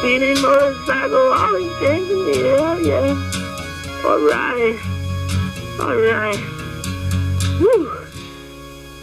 Speeding motorcycle, Ollie taking me, yeah. Alright. Woo.